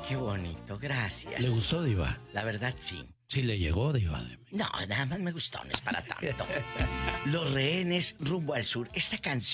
Qué bonito, gracias. ¿Le gustó, Diva? La verdad, sí. Sí le llegó, Diva. No, nada más me gustó, no es para tanto. Los Rehenes, Rumbo al Sur. Esta canción